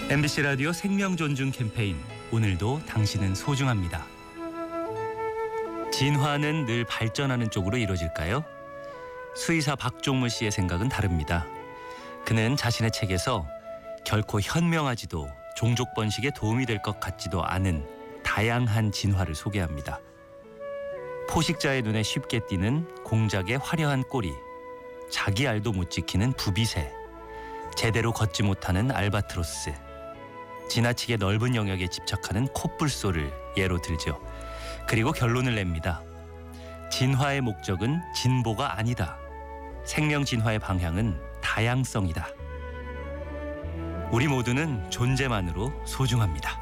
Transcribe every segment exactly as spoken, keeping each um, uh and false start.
엠비씨 라디오 생명 존중 캠페인, 오늘도 당신은 소중합니다. 진화는 늘 발전하는 쪽으로 이루어질까요? 수의사 박종무 씨의 생각은 다릅니다. 그는 자신의 책에서 결코 현명하지도 종족 번식에 도움이 될 것 같지도 않은 다양한 진화를 소개합니다. 포식자의 눈에 쉽게 띄는 공작의 화려한 꼬리, 자기 알도 못 지키는 부비새, 제대로 걷지 못하는 알바트로스, 지나치게 넓은 영역에 집착하는 콧불소를 예로 들죠. 그리고 결론을 냅니다. 진화의 목적은 진보가 아니다. 생명 진화의 방향은 다양성이다. 우리 모두는 존재만으로 소중합니다.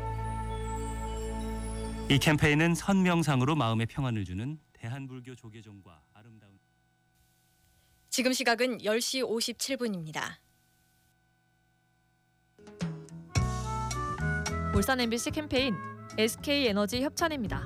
이 캠페인은 선명상으로 마음의 평안을 주는 대한불교 조계종과 아름다운 지금 시각은 열 시 오십칠 분입니다. 울산 엠비씨 캠페인 에스케이에너지 협찬입니다.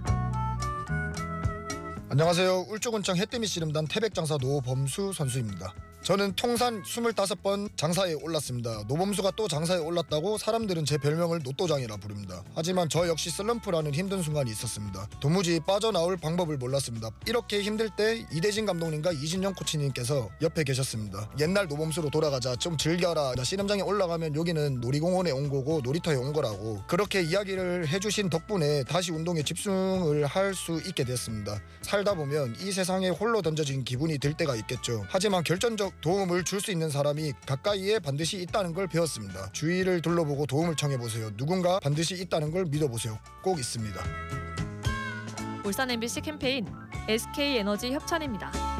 안녕하세요. 울주군청 해뜨미 씨름단 태백장사 노범수 선수입니다. 저는 통산 스물다섯 번 장사에 올랐습니다. 노범수가 또 장사에 올랐다고 사람들은 제 별명을 노또장이라 부릅니다. 하지만 저 역시 슬럼프라는 힘든 순간이 있었습니다. 도무지 빠져나올 방법을 몰랐습니다. 이렇게 힘들 때 이대진 감독님과 이진영 코치님께서 옆에 계셨습니다. 옛날 노범수로 돌아가자, 좀 즐겨라, 씨름장에 올라가면 여기는 놀이공원에 온 거고 놀이터에 온 거라고 그렇게 이야기를 해주신 덕분에 다시 운동에 집중을 할 수 있게 됐습니다. 살다 보면 이 세상에 홀로 던져진 기분이 들 때가 있겠죠. 하지만 결정적 도움을 줄 수 있는 사람이 가까이에 반드시 있다는 걸 배웠습니다. 주위를 둘러보고 도움을 청해보세요. 누군가 반드시 있다는 걸 믿어보세요. 꼭 있습니다. 울산 엠비씨 캠페인 에스케이에너지 협찬입니다.